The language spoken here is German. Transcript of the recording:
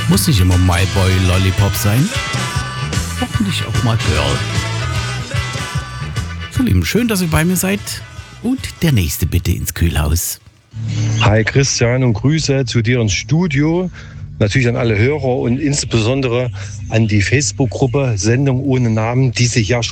Muss nicht immer My Boy Lollipop sein. Hoffentlich auch mal Girl. So, Lieben, schön, dass ihr bei mir seid. Und der nächste bitte ins Kühlhaus. Hi Christian und Grüße zu dir ins Studio. Natürlich an alle Hörer und insbesondere an die Facebook-Gruppe Sendung ohne Namen, die sich ja schon